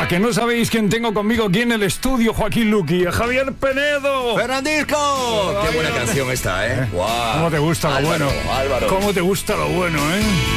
¿A que no sabéis quién tengo conmigo aquí en el estudio, Joaquín Luqui? ¡A Javier Penedo! ¡Fernandisco! ¡Qué buena canción esta, eh! ¡Wow! ¿Cómo te gusta lo Álvaro, bueno? Álvaro. ¿Cómo te gusta lo bueno, eh?